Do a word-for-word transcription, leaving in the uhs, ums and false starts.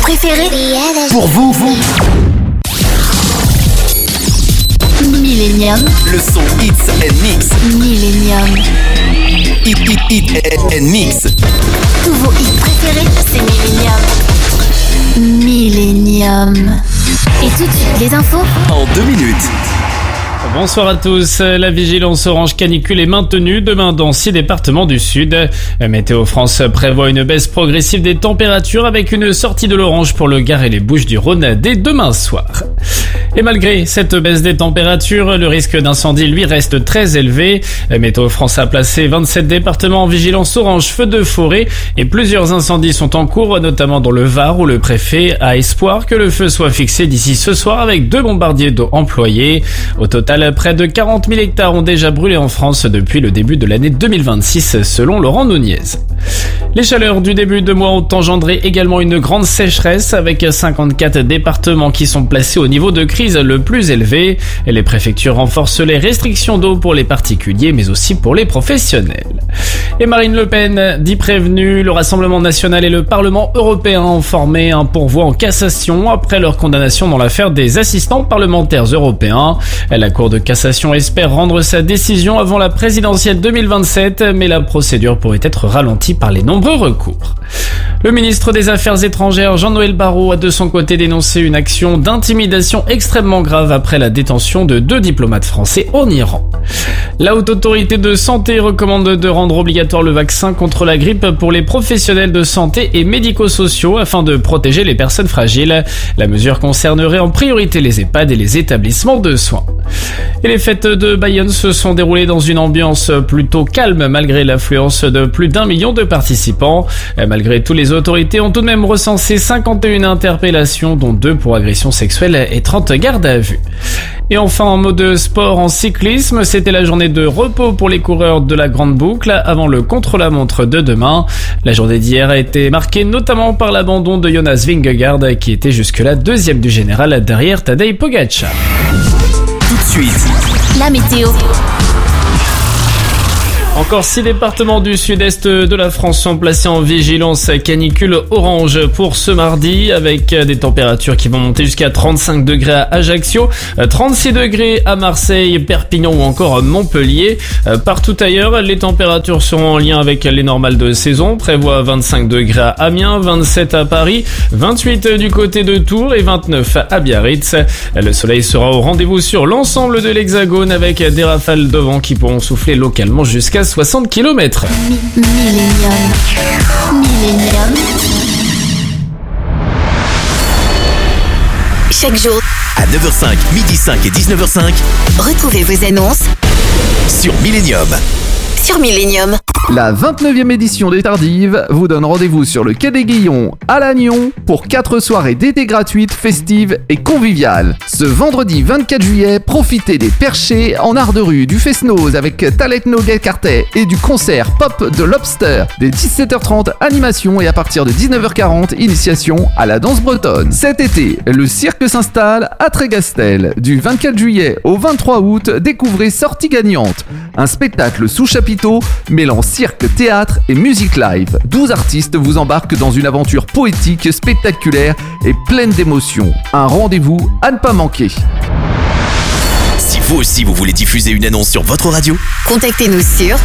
préférés pour vous, vous. Millennium. Le son Hits and Mix. Millennium. Hit, hit, hit and Mix. Tous vos hits préférés, c'est Millennium. Millennium. Et tout de suite, les infos En deux minutes. Bonsoir à tous. La vigilance orange canicule est maintenue demain dans six départements du sud. Météo France prévoit une baisse progressive des températures avec une sortie de l'orange pour le Gard et les Bouches-du-Rhône dès demain soir. Et malgré cette baisse des températures, le risque d'incendie lui reste très élevé. Météo France a placé vingt-sept départements en vigilance orange feu de forêt et plusieurs incendies sont en cours, notamment dans le Var où le préfet a espoir que le feu soit fixé d'ici ce soir avec deux bombardiers d'eau employés. Au total, près de quarante mille hectares ont déjà brûlé en France depuis le début de l'année deux mille vingt-six, selon Laurent Nunez. Les chaleurs du début de mois ont engendré également une grande sécheresse avec cinquante-quatre départements qui sont placés au niveau de crise le plus élevé. Les préfectures renforcent les restrictions d'eau pour les particuliers mais aussi pour les professionnels. Et Marine Le Pen dit prévenue, le Rassemblement national et le Parlement européen ont formé un pourvoi en cassation après leur condamnation dans l'affaire des assistants parlementaires européens. La Cour de cassation espère rendre sa décision avant la présidentielle deux mille vingt-sept, mais la procédure pourrait être ralentie par les nombreux recours. Le ministre des Affaires étrangères, Jean-Noël Barrot, a de son côté dénoncé une action d'intimidation extrêmement grave après la détention de deux diplomates français en Iran. La Haute Autorité de Santé recommande de rendre obligatoire le vaccin contre la grippe pour les professionnels de santé et médico-sociaux afin de protéger les personnes fragiles. La mesure concernerait en priorité les EHPAD et les établissements de soins. Et les fêtes de Bayonne se sont déroulées dans une ambiance plutôt calme malgré l'affluence de plus d'un million de participants. Malgré tout, les autorités ont tout de même recensé cinquante et une interpellations, dont deux pour agression sexuelle et trente gardes à vue. Et enfin, en mode sport, en cyclisme, c'était la journée de repos pour les coureurs de la Grande Boucle avant le contre-la-montre de demain. La journée d'hier a été marquée notamment par l'abandon de Jonas Vingegaard qui était jusque-là deuxième du général derrière Tadej Pogačar. Tout de suite, la météo. Encore six départements du sud-est de la France sont placés en vigilance canicule orange pour ce mardi avec des températures qui vont monter jusqu'à trente-cinq degrés à Ajaccio, trente-six degrés à Marseille, Perpignan ou encore Montpellier. Partout ailleurs, les températures seront en lien avec les normales de saison. Prévoit vingt-cinq degrés à Amiens, vingt-sept à Paris, vingt-huit du côté de Tours et vingt-neuf à Biarritz. Le soleil sera au rendez-vous sur l'ensemble de l'Hexagone avec des rafales de vent qui pourront souffler localement jusqu'à soixante kilomètres. Millennium. Millennium. Chaque jour, à neuf heures cinq, midi cinq et dix-neuf heures cinq, retrouvez vos annonces sur Millennium. sur Millennium. La vingt-neuvième édition des Tardives vous donne rendez-vous sur le quai des Guillons à Lannion pour quatre soirées d'été gratuites, festives et conviviales. Ce vendredi vingt-quatre juillet, profitez des perchés en art de rue, du Fest-Noz avec Taletno Gay Quartet et du concert pop de Lobster. Dès dix-sept heures trente, animation et à partir de dix-neuf heures quarante, initiation à la danse bretonne. Cet été, le cirque s'installe à Trégastel. Du vingt-quatre juillet au vingt-trois août, découvrez Sortie gagnante, un spectacle sous chapiteau mêlant cirque, théâtre et musique live. douze artistes vous embarquent dans une aventure poétique, spectaculaire et pleine d'émotions. Un rendez-vous à ne pas manquer. Si vous aussi vous voulez diffuser une annonce sur votre radio, Contactez-nous sur